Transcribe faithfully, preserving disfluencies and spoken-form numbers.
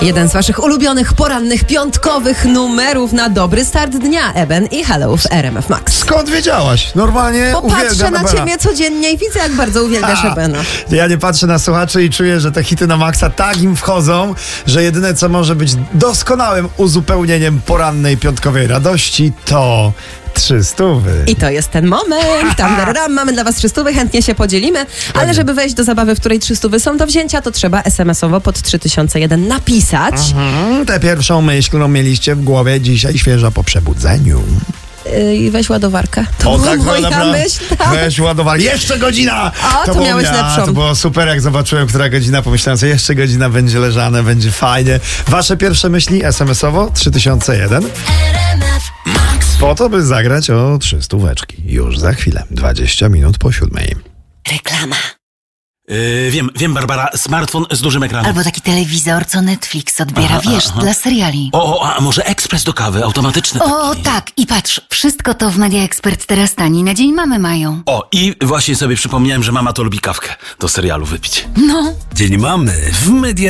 Jeden z waszych ulubionych porannych, piątkowych numerów na dobry start dnia. Eben i Hello w R M F Max. Skąd wiedziałaś? Normalnie Popatrzę uwielbiam na Ebena. ciebie codziennie i widzę, jak bardzo uwielbiasz Ebena. Ja nie patrzę na słuchaczy i czuję, że te hity na maksa tak im wchodzą, że jedyne, co może być doskonałym uzupełnieniem porannej, piątkowej radości, to trzy stówy. I to jest ten moment. Tam, dararam, mamy dla was trzy stówy, chętnie się podzielimy. Ale żeby wejść do zabawy, w której trzy stówy są do wzięcia, to trzeba es em esowo pod trzy tysiące jeden napisać. Mhm, tę pierwszą myśl, którą mieliście w głowie dzisiaj, świeża po przebudzeniu. I yy, weź ładowarkę. To O, była tak, moja dobra. myśl. Tak. Weź ładowarkę. Jeszcze godzina! O, to było miałeś mnie. lepszą. To było super, jak zobaczyłem, która godzina. Pomyślałem sobie, jeszcze godzina będzie leżane, będzie fajnie. Wasze pierwsze myśli es em esowo trzy tysiące jeden. Po to, by zagrać o trzy stóweczki. Już za chwilę. dwadzieścia minut po siódmej. Reklama. Yy, wiem, wiem, Barbara, smartfon z dużym ekranem. Albo taki telewizor, co Netflix odbiera, Aha, wiesz, aha. dla seriali. O, o, a może ekspres do kawy, automatyczny O, taki. tak, i patrz, wszystko to w Media Expert teraz tani na Dzień Mamy mają. O, i właśnie sobie przypomniałem, że mama to lubi kawkę do serialu wypić. No. Dzień Mamy w Media